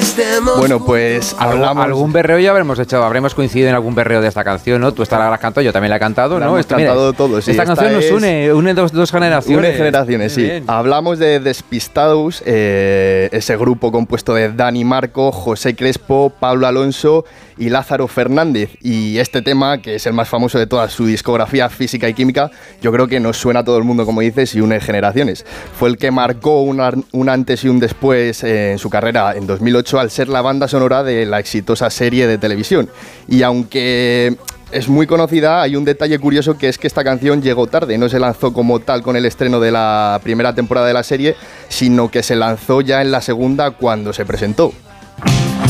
Bueno, pues hablamos... Algún berreo ya habremos coincidido en algún berreo de esta canción, ¿no? Tú esta la has cantado, yo también la he cantado, ¿no? Hemos cantado todos, sí. Esta canción nos une dos generaciones. Une generaciones, sí. Bien. Hablamos de Despistados, ese grupo compuesto de Dani Marco, José Crespo, Pablo Alonso y Lázaro Fernández. Y este tema, que es el más famoso de toda su discografía Física y Química, yo creo que nos suena a todo el mundo, como dices, y une generaciones. Fue el que marcó un antes y un después en su carrera en 2008 al ser la banda sonora de la exitosa serie de televisión. Y aunque es muy conocida, hay un detalle curioso, que es que esta canción llegó tarde, no se lanzó como tal con el estreno de la primera temporada de la serie, sino que se lanzó ya en la segunda cuando se presentó.